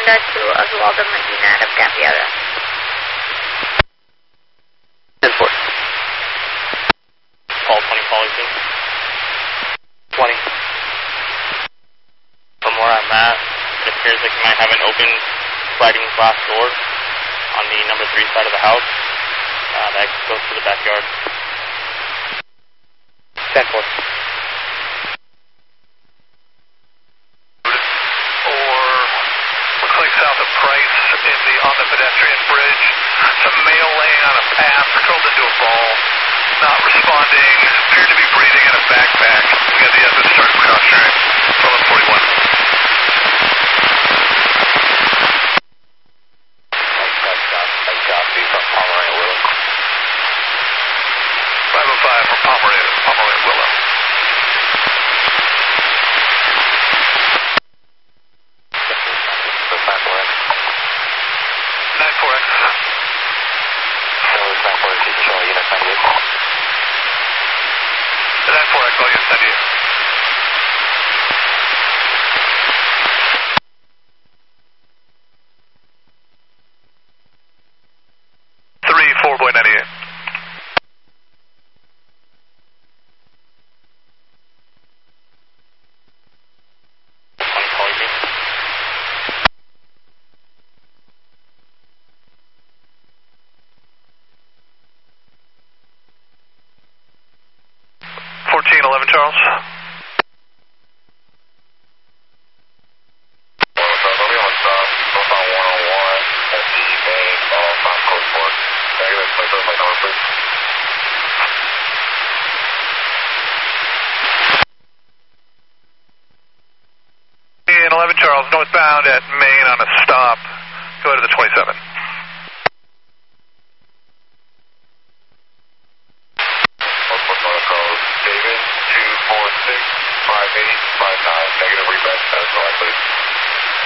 Honda to Oswaldo Medina out of Gaviota. 10-4. Call 20 calling team. 20. From where I'm at, it appears like you might have an open sliding glass door on the number 3 side of the house that goes to the backyard. 10-4. Looks like south of Price on the pedestrian bridge. Some male laying on a path, curled into a ball, not responding, appeared to be breathing in a backpack. We got the SS start precautionary, 1241. I copy from Pomeranian Willow. 505 from Pomeranian Willow. 94X. So it's 94X, you control unit 98. 94X, all units 98. 3-4.98. Charles. In 11 Charles, northbound at Main on a stop. Go to the 27. David, 246-5859, negative reback, that's all, please.